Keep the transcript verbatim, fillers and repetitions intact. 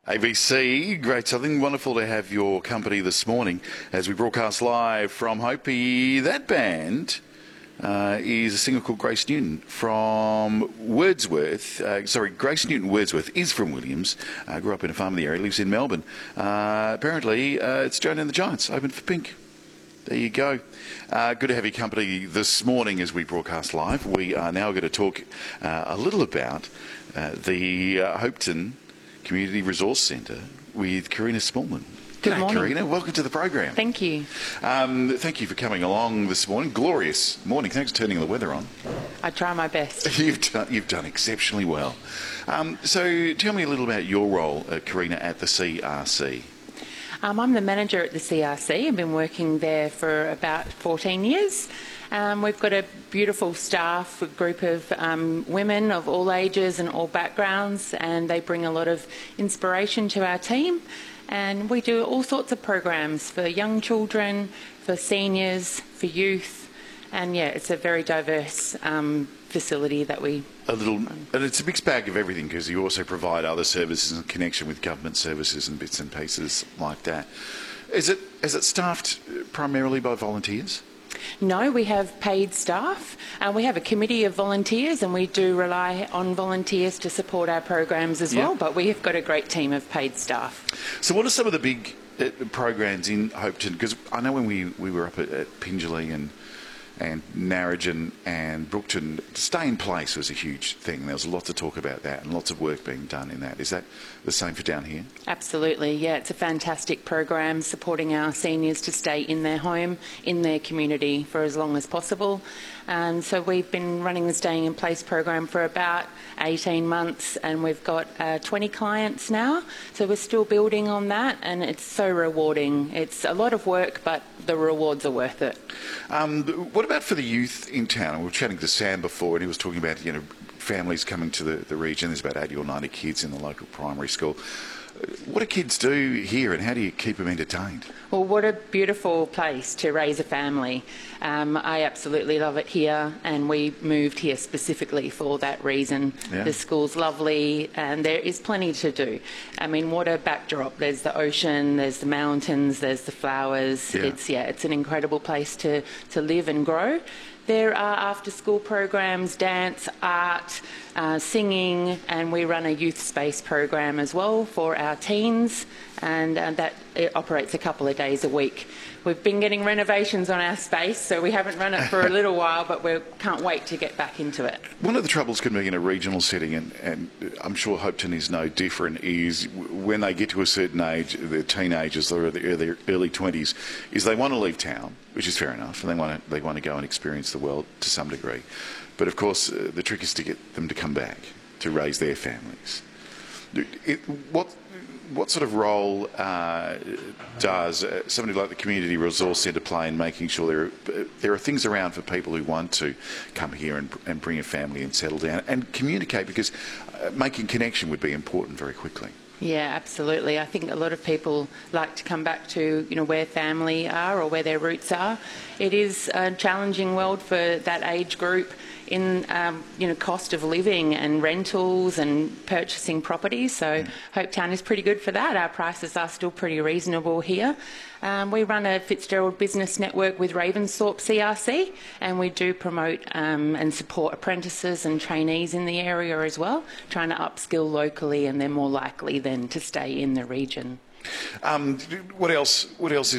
A B C, great something. Wonderful to have your company this morning as we broadcast live from Hopi. That band uh, is a singer called Grace Newton from Wordsworth. Uh, sorry, Grace Newton Wordsworth is from Williams. Uh, grew up in a farm in the area, lives in Melbourne. Uh, apparently, uh, it's Joan and the Giants, open for Pink. There you go. Uh, good to have your company this morning as we broadcast live. We are now going to talk uh, a little about uh, the uh, Hopeton Community Resource Centre with Karina Smallman. Good G'day, morning. Karina. Welcome to the program. Thank you. Um, thank you for coming along this morning. Glorious morning. Thanks for turning the weather on. I try my best. You've done, you've done exceptionally well. Um, so tell me a little about your role, uh, Karina, at the C R C. Um, I'm the manager at the C R C. I've been working there for about fourteen years. Um, we've got a beautiful staff, a group of um, women of all ages and all backgrounds, and they bring a lot of inspiration to our team. And we do all sorts of programs for young children, for seniors, for youth, and yeah, it's a very diverse um, facility that we A little, and it's a mixed bag of everything because you also provide other services in connection with government services and bits and pieces like that. Is it is it staffed primarily by volunteers? No, we have paid staff. Uh, we have a committee of volunteers, and we do rely on volunteers to support our programs as Yeah. well, but we have got a great team of paid staff. So what are some of the big uh, programs in Hopeton? Because I know when we, we were up at, at Pingelly and and Narrogin and Brookton, to stay in place was a huge thing. There was a lot to talk about that and lots of work being done in that. Is that the same for down here? Absolutely, yeah. It's a fantastic program supporting our seniors to stay in their home, in their community for as long as possible. And so we've been running the Staying in Place program for about eighteen months, and we've got uh, twenty clients now. So we're still building on that, and it's so rewarding. It's a lot of work, but the rewards are worth it. Um, what about for the youth in town? We were chatting to Sam before, and he was talking about, you know, families coming to the, the region. There's about eighty or ninety kids in the local primary school. What do kids do here, and how do you keep them entertained? Well, what a beautiful place to raise a family. Um, I absolutely love it here, and we moved here specifically for that reason. Yeah. The school's lovely, and there is plenty to do. I mean, what a backdrop. There's the ocean, there's the mountains, there's the flowers. Yeah. It's, yeah, it's an incredible place to, to live and grow. There are after-school programs, dance, art, uh, singing, and we run a youth space program as well for our teens, and uh, that it operates a couple of days a week. We've been getting renovations on our space, so we haven't run it for a little while, but we can't wait to get back into it. One of the troubles can be in a regional setting, and, and I'm sure Hopeton is no different, is when they get to a certain age, the teenagers or the early, early twenties, is they want to leave town, which is fair enough, and they want to, they want to go and experience the world to some degree. But of course, uh, the trick is to get them to come back, to raise their families. It, what, what sort of role uh, does uh, somebody like the Community Resource Centre play in making sure there are, there are things around for people who want to come here and, and bring a family and settle down and communicate, because uh, making connection would be important very quickly. Yeah, absolutely. I think a lot of people like to come back to, you know, where family are or where their roots are. It is a challenging world for that age group in, um, you know, cost of living and rentals and purchasing properties. So Hopetown is pretty good for that. Our prices are still pretty reasonable here. Um, we run a Fitzgerald Business Network with Ravensthorpe C R C, and we do promote um, and support apprentices and trainees in the area as well, trying to upskill locally, and they're more likely then to stay in the region. Um, what else? What else is